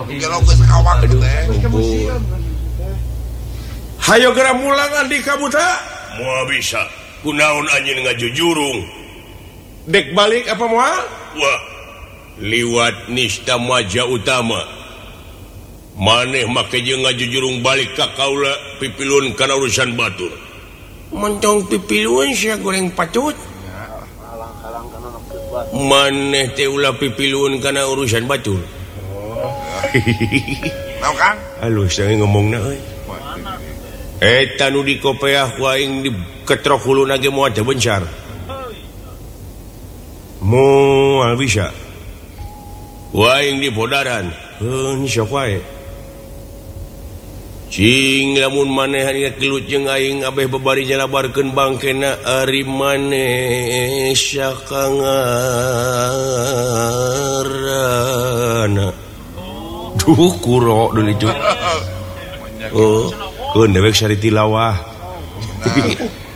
Hayo geura mulangan di kabuta moal bisa kunaon anjeun ngajujurung dek balik apa moal wah liwat nista maja utama maneh make jeung ngajujurung balik ka kaula pipilun kana urusan batur moncong pipilun sia goreng pacut maneh teh ulah pipilun kana urusan batur naon Kang halus saya ngomongna euy eta nu dikopeah ku aing di ketrok huluna ge moal teh bencar moal bisa waing di bodaran heuh sok wae cing lamun maneh ari kilut jeung aing abeh babari jalabarkeun bangkena ari maneh sakangarana duh kuro deui itu oh keun dewek sari tilawah